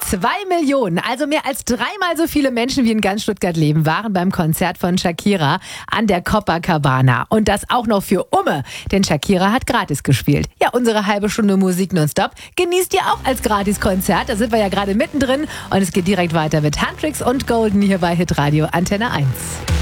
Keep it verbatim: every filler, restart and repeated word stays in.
Zwei Millionen, also mehr als dreimal so viele Menschen wie in ganz Stuttgart leben, waren beim Konzert von Shakira an der Copacabana. Und das auch noch für Umme, denn Shakira hat gratis gespielt. Ja, unsere halbe Stunde Musik nonstop genießt ihr auch als Gratiskonzert. Da sind wir ja gerade mittendrin und es geht direkt weiter mit Handtricks und Golden hier bei Hitradio Antenne eins.